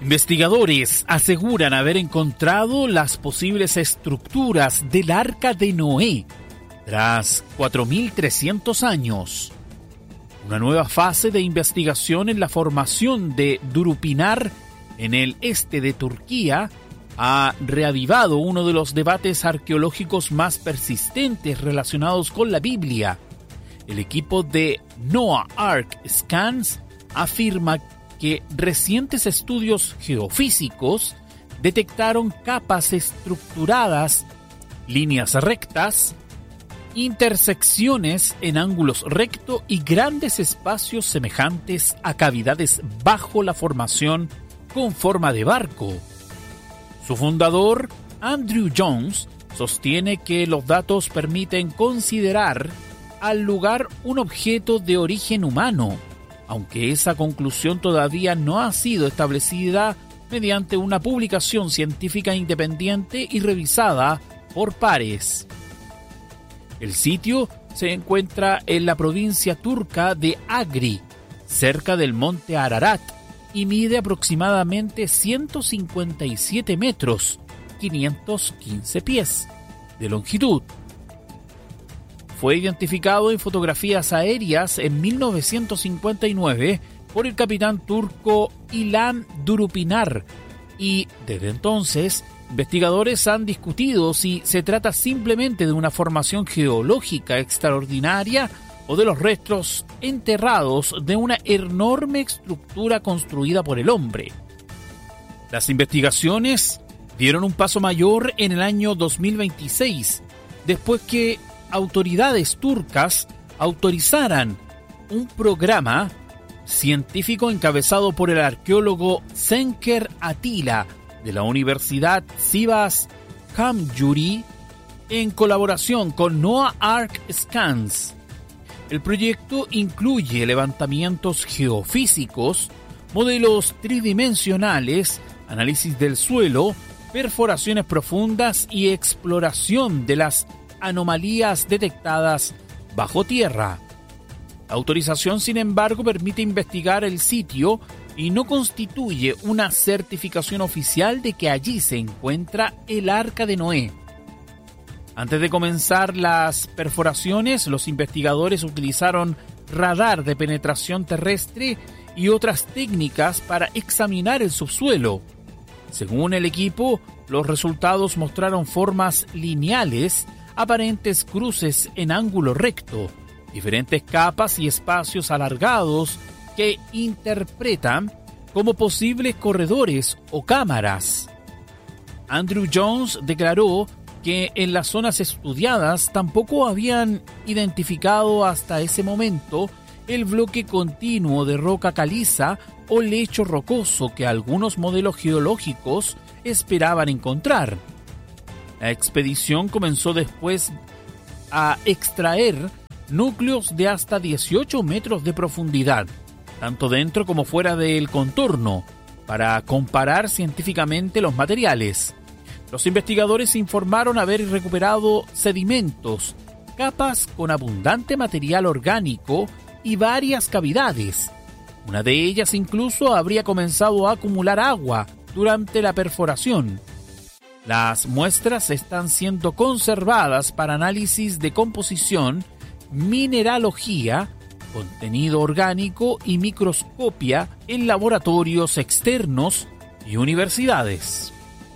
Investigadores aseguran haber encontrado las posibles estructuras del Arca de Noé tras 4.300 años. Una nueva fase de investigación en la formación de Durupinar en el este de Turquía ha reavivado uno de los debates arqueológicos más persistentes relacionados con la Biblia. El equipo de Noah Ark Scans afirma que recientes estudios geofísicos detectaron capas estructuradas, líneas rectas, intersecciones en ángulos recto y grandes espacios semejantes a cavidades bajo la formación con forma de barco. Su fundador, Andrew Jones, sostiene que los datos permiten considerar al lugar un objeto de origen humano, aunque esa conclusión todavía no ha sido establecida mediante una publicación científica independiente y revisada por pares. El sitio se encuentra en la provincia turca de Agri, cerca del monte Ararat, y mide aproximadamente 157 metros, 515 pies, de longitud. Fue identificado en fotografías aéreas en 1959 por el capitán turco Ilan Durupinar y, desde entonces, investigadores han discutido si se trata simplemente de una formación geológica extraordinaria o de los restos enterrados de una enorme estructura construida por el hombre. Las investigaciones dieron un paso mayor en el año 2026, después que autoridades turcas autorizaran un programa científico encabezado por el arqueólogo Senker Atilla de la Universidad Sivas Camjuri en colaboración con Noah Ark Scans. El proyecto incluye levantamientos geofísicos, modelos tridimensionales, análisis del suelo, perforaciones profundas y exploración de las anomalías detectadas bajo tierra. La autorización, sin embargo, permite investigar el sitio y no constituye una certificación oficial de que allí se encuentra el Arca de Noé. Antes de comenzar las perforaciones, los investigadores utilizaron radar de penetración terrestre y otras técnicas para examinar el subsuelo. Según el equipo, los resultados mostraron formas lineales, aparentes cruces en ángulo recto, diferentes capas y espacios alargados que interpretan como posibles corredores o cámaras. Andrew Jones declaró que en las zonas estudiadas tampoco habían identificado hasta ese momento el bloque continuo de roca caliza o lecho rocoso que algunos modelos geológicos esperaban encontrar. La expedición comenzó después a extraer núcleos de hasta 18 metros de profundidad, tanto dentro como fuera del contorno, para comparar científicamente los materiales. Los investigadores informaron haber recuperado sedimentos, capas con abundante material orgánico y varias cavidades. Una de ellas incluso habría comenzado a acumular agua durante la perforación. Las muestras están siendo conservadas para análisis de composición, mineralogía, contenido orgánico y microscopia en laboratorios externos y universidades.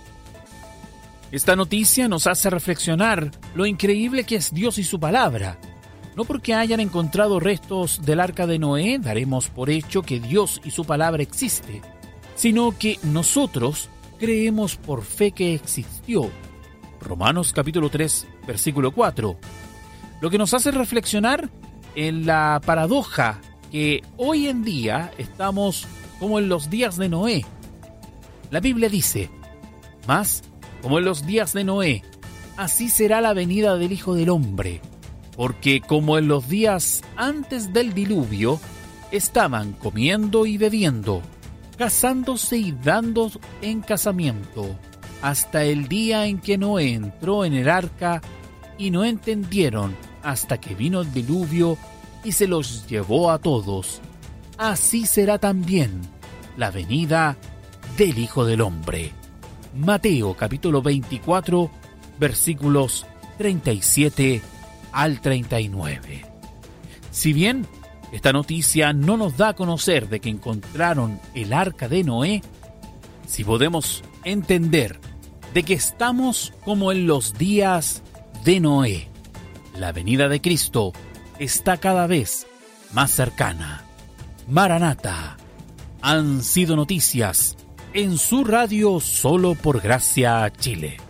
Esta noticia nos hace reflexionar lo increíble que es Dios y su palabra. No porque hayan encontrado restos del Arca de Noé daremos por hecho que Dios y su palabra existe, sino que nosotros creemos por fe que existió. Romanos capítulo 3, versículo 4. Lo que nos hace reflexionar en la paradoja que hoy en día estamos como en los días de Noé. La Biblia dice: «Mas, como en los días de Noé, así será la venida del Hijo del Hombre, porque como en los días antes del diluvio, estaban comiendo y bebiendo, casándose y dando en casamiento, hasta el día en que Noé entró en el arca, y no entendieron hasta que vino el diluvio y se los llevó a todos. Así será también la venida del Hijo del Hombre. Mateo capítulo 24, versículos 37 al 39. Si bien esta noticia no nos da a conocer de que encontraron el arca de Noé, sí podemos entender de que estamos como en los días de Noé. La venida de Cristo está cada vez más cercana. Maranata. Han sido noticias en su radio Solo por Gracia Chile.